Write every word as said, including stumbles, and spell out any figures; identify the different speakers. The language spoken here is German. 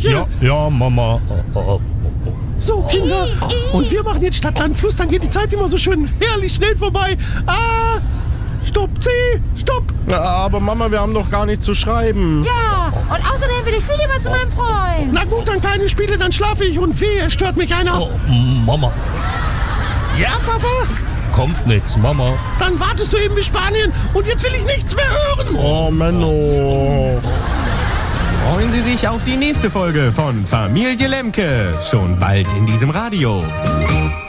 Speaker 1: Gleiche.
Speaker 2: Ja, ja, Mama.
Speaker 1: So, Kinder. Und wir machen jetzt Stadt, Land, Fluss. Dann geht die Zeit immer so schön herrlich schnell vorbei. Ah, stopp, C, stopp.
Speaker 3: Ja, aber Mama, wir haben doch gar nichts zu schreiben.
Speaker 4: Ja, und außerdem will ich viel lieber zu meinem Freund.
Speaker 1: Na gut, dann keine Spiele, dann schlafe ich. Und wehe, stört mich einer.
Speaker 2: Oh, Mama.
Speaker 1: Ja, Papa?
Speaker 2: Kommt nix, Mama.
Speaker 1: Dann wartest du eben bis Spanien. Und jetzt will ich nichts mehr hören.
Speaker 3: Oh, Menno.
Speaker 5: Freuen Sie sich auf die nächste Folge von Familie Lemke. Schon bald in diesem Radio.